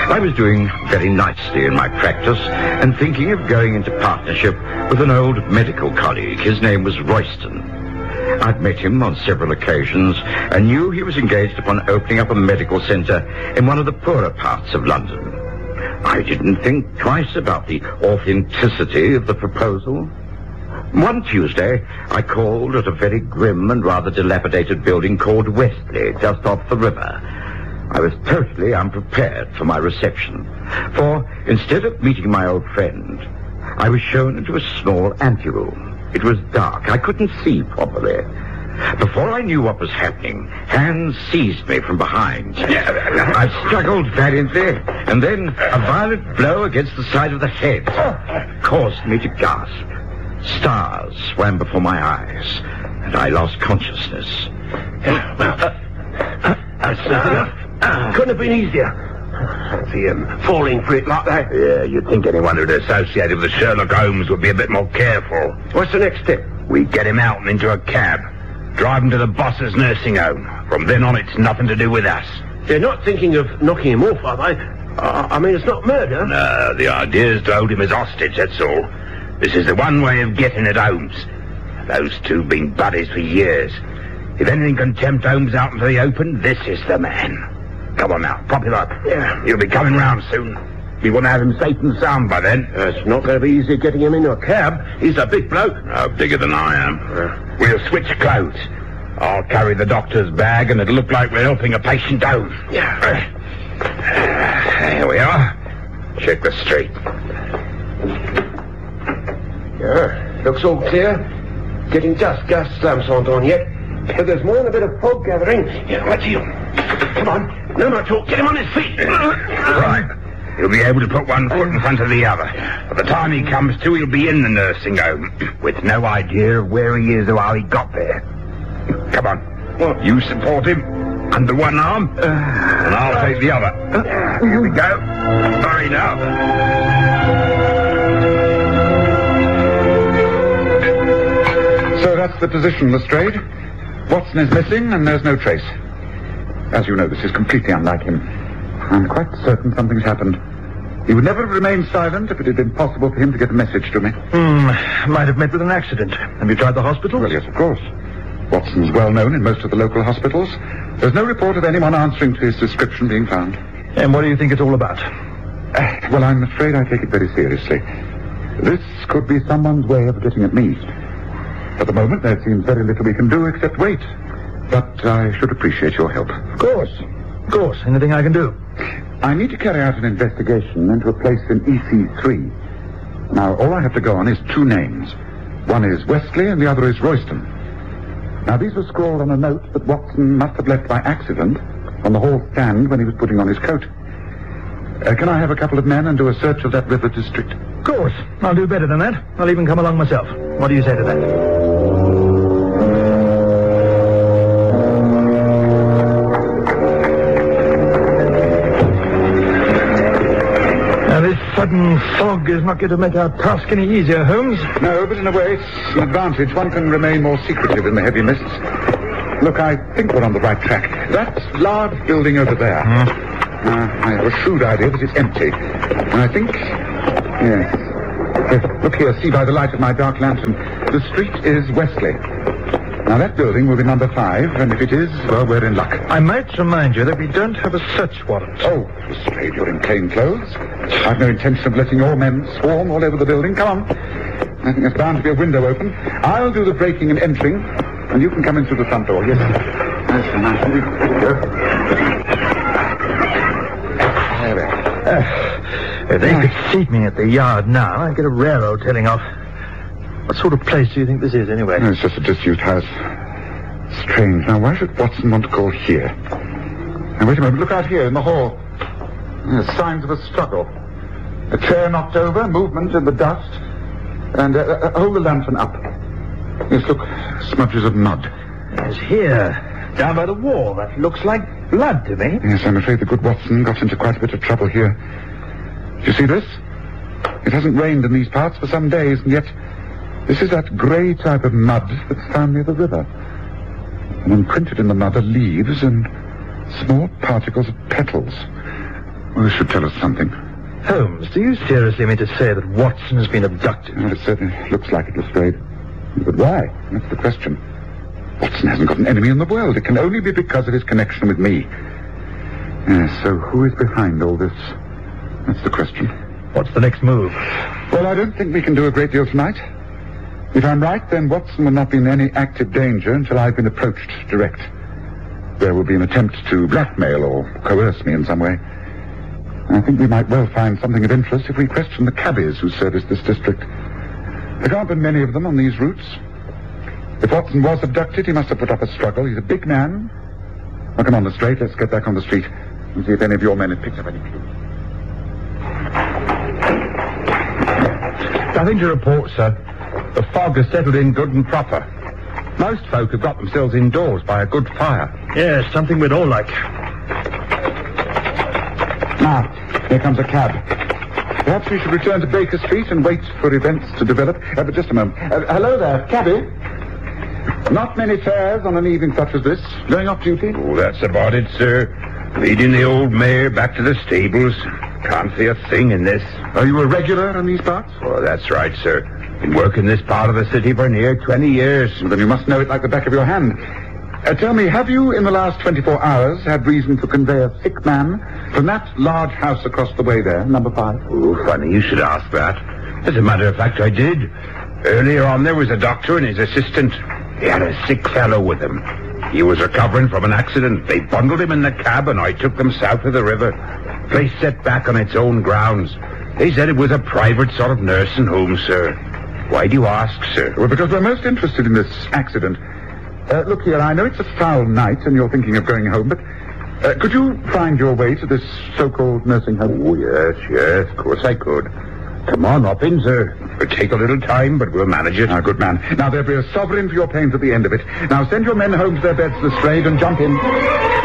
I was doing very nicely in my practice and thinking of going into partnership with an old medical colleague. His name was Royston. I'd met him on several occasions and knew he was engaged upon opening up a medical centre in one of the poorer parts of London. I didn't think twice about the authenticity of the proposal. One Tuesday, I called at a very grim and rather dilapidated building called Westley, just off the river. I was totally unprepared for my reception, for instead of meeting my old friend, I was shown into a small anteroom. It was dark. I couldn't see properly. Before I knew what was happening, hands seized me from behind. I struggled valiantly, and then a violent blow against the side of the head caused me to gasp. Stars swam before my eyes, and I lost consciousness. Couldn't have been easier. See him falling for it like that. Yeah, you'd think anyone who'd associated with Sherlock Holmes would be a bit more careful. What's the next step? We get him out and into a cab. Drive him to the boss's nursing home. From then on, it's nothing to do with us. They're not thinking of knocking him off, are they? I mean, it's not murder. No, the idea is to hold him as hostage, that's all. This is the one way of getting at Holmes. Those two have been buddies for years. If anything can tempt Holmes out into the open, this is the man. Come on now, prop him up. Yeah. He'll be coming round soon. We want to have him safe and sound by then. It's not going to be easy getting him into a cab. He's a big bloke. No, bigger than I am. We'll switch clothes. I'll carry the doctor's bag and it'll look like we're helping a patient home. Yeah. Here we are. Check the street. Yeah, looks all clear. Getting dusk, gas lamps aren't on yet. But there's more than a bit of fog gathering. Yeah, right to you. Come on. No more talk. Get him on his feet. Right. He'll be able to put one foot in front of the other. By the time he comes to, he'll be in the nursing home, with no idea of where he is or how he got there. Come on. What? You support him under one arm, and I'll take the other. Here we go. Hurry now. So that's the position, Lestrade. Watson is missing, and there's no trace. As you know, this is completely unlike him. I'm quite certain something's happened. He would never have remained silent if it had been possible for him to get a message to me. Might have met with an accident. Have you tried the hospital? Well, yes, of course. Watson's well known in most of the local hospitals. There's no report of anyone answering to his description being found. And what do you think it's all about? Well, I'm afraid I take it very seriously. This could be someone's way of getting at me. At the moment, there seems very little we can do except wait. But I should appreciate your help. Of course. Of course. Anything I can do. I need to carry out an investigation into a place in EC3. Now, all I have to go on is two names. One is Westley and the other is Royston. Now, these were scrawled on a note that Watson must have left by accident on the hall stand when he was putting on his coat. Can I have a couple of men and do a search of that river district? Of course. I'll do better than that. I'll even come along myself. What do you say to that? Now, this sudden fog is not going to make our task any easier, Holmes. No, but in a way it's an advantage. One can remain more secretive in the heavy mists. Look, I think we're on the right track. That large building over there. I have a shrewd idea that it's empty. And I think... Yes. Look here, see by the light of my dark lantern. The street is Westley. Now, that building will be number 5, and if it is, well, we're in luck. I might remind you that we don't have a search warrant. Oh, Lestrade, you're in plain clothes. I've no intention of letting your men swarm all over the building. Come on. I think there's bound to be a window open. I'll do the breaking and entering, and you can come in through the front door. Yes. That's a nice. There we go. If they could seat me at the yard now, I'd get a railroad tailing off. What sort of place do you think this is, anyway? No, it's just a disused house. Strange. Now, why should Watson want to call here? Now, wait a moment. Look out here in the hall. There's signs of a struggle. A chair knocked over, movement in the dust. And hold the lantern up. Yes, look. Smudges of mud. There's here, down by the wall. That looks like blood to me. Yes, I'm afraid the good Watson got into quite a bit of trouble here. Do you see this? It hasn't rained in these parts for some days, and yet this is that grey type of mud that's found near the river. And imprinted in the mud are leaves and small particles of petals. Well, this should tell us something. Holmes, do you seriously mean to say that Watson has been abducted? Well, it certainly looks like it, Lestrade. But why? That's the question. Watson hasn't got an enemy in the world. It can only be because of his connection with me. Yes, so who is behind all this? That's the question. What's the next move? Well, I don't think we can do a great deal tonight. If I'm right, then Watson will not be in any active danger until I've been approached direct. There will be an attempt to blackmail or coerce me in some way. I think we might well find something of interest if we question the cabbies who service this district. There can't be many of them on these routes. If Watson was abducted, he must have put up a struggle. He's a big man. Now, come on, Lestrade. Let's get back on the street and see if any of your men have picked up any clues. Nothing to report, sir. The fog has settled in good and proper. Most folk have got themselves indoors by a good fire. Yes, something we'd all like. Ah, here comes a cab. Perhaps we should return to Baker Street and wait for events to develop. But just a moment. Hello there, cabby. Not many fares on an evening such as this. Going off duty? Oh, that's about it, sir. Leading the old mare back to the stables. Can't see a thing in this. Are you a regular in these parts? Oh, that's right, sir. Been working this part of the city for near 20 years. Well, then you must know it like the back of your hand. Tell me, have you, in the last 24 hours, had reason to convey a sick man from that large house across the way there, number 5? Oh, funny you should ask that. As a matter of fact, I did. Earlier on, there was a doctor and his assistant. He had a sick fellow with him. He was recovering from an accident. They bundled him in the cab and I took them south of the river. Place set back on its own grounds. They said it was a private sort of nursing home, sir. Why do you ask, sir? Well, because we're most interested in this accident. Look here, I know it's a foul night and you're thinking of going home, but could you find your way to this so-called nursing home? Oh, yes, of course I could. Come on, up in, sir. It'll take a little time, but we'll manage it. Ah, good man. Now, there'll be a sovereign for your pains at the end of it. Now, send your men home to their beds, Lestrade, and jump in.